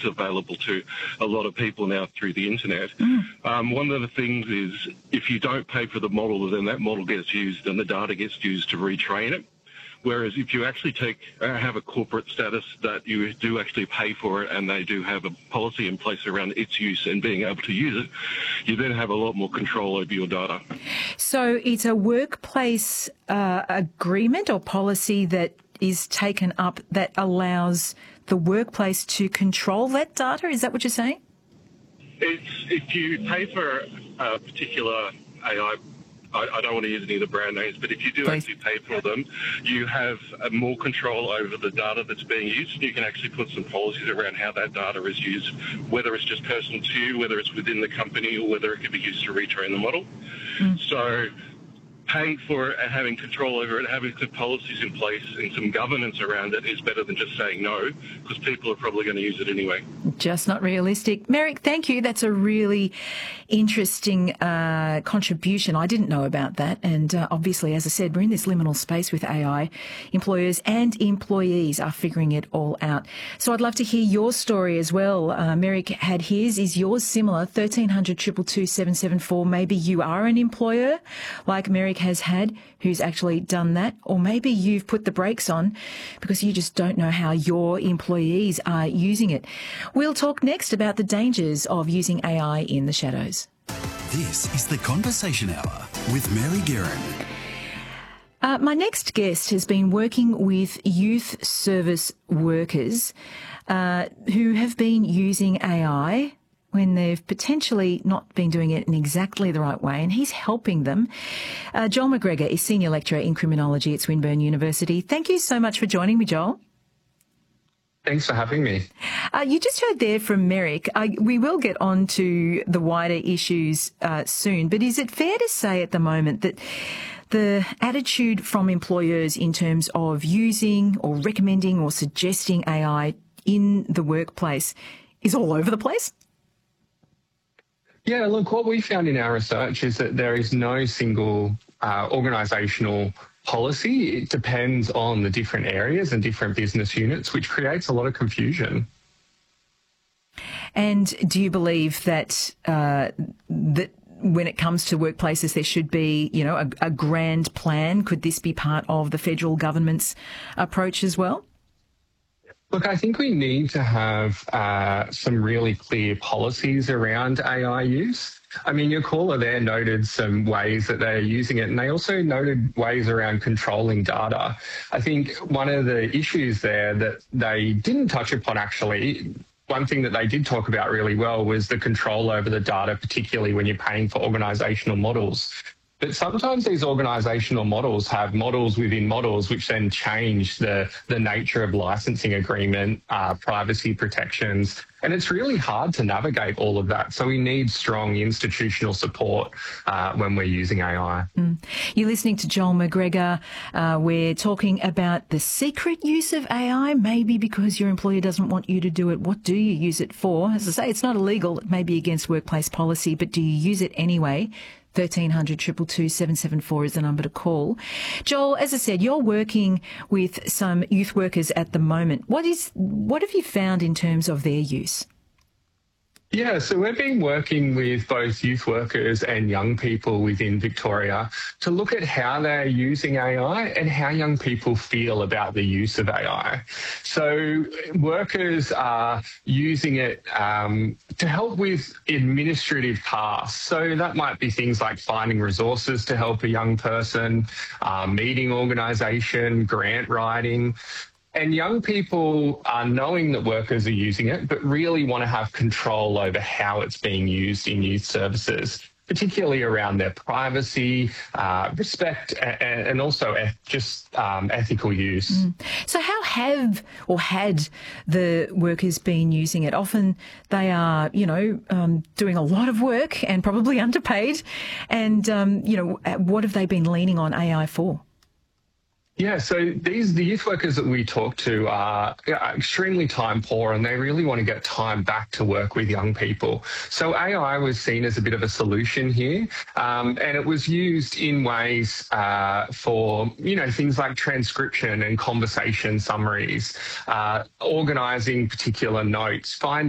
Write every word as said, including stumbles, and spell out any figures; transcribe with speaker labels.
Speaker 1: it's available to a lot of people now through the internet. Mm. Um, one of the things is if you don't pay for the model, then that model gets used and the data gets used to retrain it. Whereas if you actually take uh, have a corporate status that you do actually pay for it and they do have a policy in place around its use and being able to use it, you then have a lot more control over your data.
Speaker 2: So it's a workplace uh, agreement or policy that is taken up that allows the workplace to control that data? Is that what you're saying?
Speaker 1: It's, if you pay for a particular A I, I, I don't want to use any of the brand names, but if you do
Speaker 2: Please.
Speaker 1: actually pay for them, you have uh, more control over the data that's being used. You can actually put some policies around how that data is used, whether it's just personal to you, whether it's within the company, or whether it can be used to retrain the model. Mm. So paying for it and having control over it, having some policies in place and some governance around it is better than just saying no, because people are probably going to use it anyway.
Speaker 2: Just not realistic. Merrick, thank you. That's a really interesting uh, contribution. I didn't know about that. And uh, obviously, as I said, we're in this liminal space with A I. Employers and employees are figuring it all out. So I'd love to hear your story as well. Uh, Merrick had his. Is yours similar? thirteen hundred, two two two, seven seven four. Maybe you are an employer like Merrick has had who's actually done that, or maybe you've put the brakes on because you just don't know how your employees are using it. We'll talk next about the dangers of using A I in the shadows.
Speaker 3: This is the Conversation Hour with Mary Guerin.
Speaker 2: Uh, my next guest has been working with youth service workers uh, who have been using A I when they've potentially not been doing it in exactly the right way, and he's helping them. Uh, Joel McGregor is Senior Lecturer in Criminology at Swinburne University. Thank you so much for joining me, Joel.
Speaker 4: Thanks for having me.
Speaker 2: Uh, you just heard there from Merrick. Uh, we will get on to the wider issues uh, soon, but is it fair to say at the moment that the attitude from employers in terms of using or recommending or suggesting A I in the workplace is all over the place?
Speaker 4: Yeah, look, what we found in our research is that there is no single uh, organisational policy. It depends on the different areas and different business units, which creates a lot of confusion.
Speaker 2: And do you believe that uh, that when it comes to workplaces, there should be, you know, a, a grand plan? Could this be part of the federal government's approach as well?
Speaker 4: Look, I think we need to have uh, some really clear policies around A I use. I mean, your caller there noted some ways that they're using it, and they also noted ways around controlling data. I think one of the issues there that they didn't touch upon, actually, one thing that they did talk about really well was the control over the data, particularly when you're paying for organisational models. But sometimes these organisational models have models within models, which then change the, the nature of licensing agreement, uh, privacy protections. And it's really hard to navigate all of that. So we need strong institutional support uh, when we're using A I.
Speaker 2: Mm. You're listening to Joel McGregor. Uh, we're talking about the secret use of A I, maybe because your employer doesn't want you to do it. What do you use it for? As I say, it's not illegal. It may be against workplace policy, but do you use it anyway? thirteen hundred, two two two, seven seven four is the number to call. Joel, as I said, you're working with some youth workers at the moment. What is, what have you found in terms of their use?
Speaker 4: Yeah, so we've been working with both youth workers and young people within Victoria to look at how they're using A I and how young people feel about the use of A I. So workers are using it um, to help with administrative tasks. So that might be things like finding resources to help a young person, uh, meeting organisation, grant writing. And young people are knowing that workers are using it, but really want to have control over how it's being used in youth services, particularly around their privacy, uh, respect, and, and also eth- just um, ethical use. Mm.
Speaker 2: So how have or had the workers been using it? Often they are, you know, um, doing a lot of work and probably underpaid. And, um, you know, what have they been leaning on A I for?
Speaker 4: Yeah, so these the youth workers that we talk to are extremely time poor, and they really want to get time back to work with young people. So A I was seen as a bit of a solution here, um, and it was used in ways uh, for, you know, things like transcription and conversation summaries, uh, organising particular notes, finding